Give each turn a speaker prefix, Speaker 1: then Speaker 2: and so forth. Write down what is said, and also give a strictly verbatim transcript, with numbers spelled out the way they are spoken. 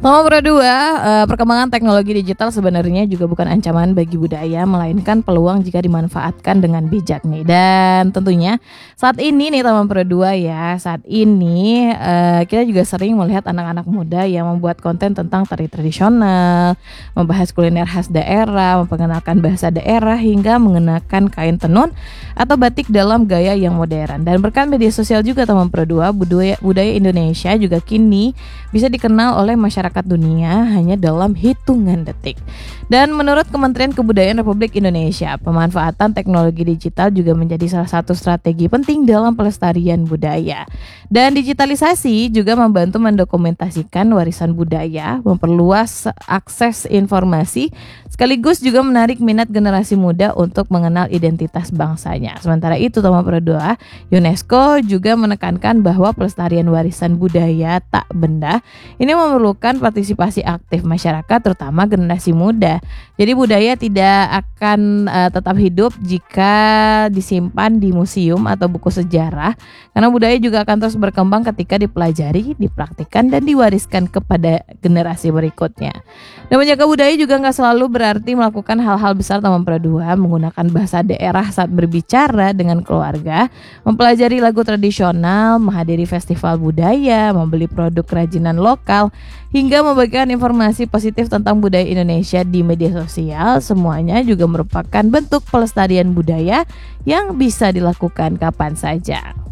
Speaker 1: Nomor dua, eh, perkembangan teknologi digital sebenarnya juga bukan ancaman bagi budaya, melainkan peluang jika dimanfaatkan dengan bijak nih. Dan tentunya saat ini nih teman Pro dua ya, saat ini eh, kita juga sering melihat anak-anak muda yang membuat konten tentang tari tradisional, membahas kuliner khas daerah, memperkenalkan bahasa daerah hingga mengenakan kain tenun atau batik dalam gaya yang modern. Dan berkat media sosial juga teman Pro dua, budaya, budaya Indonesia juga kini bisa dikenal oleh masyarakat dunia hanya dalam hitungan detik. Dan menurut Kementerian Kebudayaan Republik Indonesia, pemanfaatan teknologi digital juga menjadi salah satu strategi penting dalam pelestarian budaya. Dan digitalisasi juga membantu mendokumentasikan warisan budaya, memperluas akses informasi, sekaligus juga menarik minat generasi muda untuk mengenal identitas bangsanya. Sementara itu, teman Pro dua, UNESCO juga menekankan bahwa pelestarian warisan budaya tak benda ini memerlukan partisipasi aktif masyarakat, terutama generasi muda. Jadi budaya tidak akan uh, tetap hidup jika disimpan di museum atau buku sejarah, karena budaya juga akan terus berkembang ketika dipelajari, dipraktikkan, dan diwariskan kepada generasi berikutnya. Dan menjaga budaya juga nggak selalu berarti melakukan hal-hal besar teman Pro dua, menggunakan bahasa daerah saat berbicara dengan keluarga, mempelajari lagu tradisional, menghadiri festival budaya, membeli produk kerajinan lokal, hingga membagikan informasi positif tentang budaya Indonesia di media sosial. Semuanya juga merupakan bentuk pelestarian budaya yang bisa dilakukan kapan saja.